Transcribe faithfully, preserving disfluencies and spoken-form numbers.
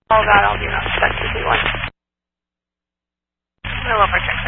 Oh God, I'll do that. That's easy one. I love our text.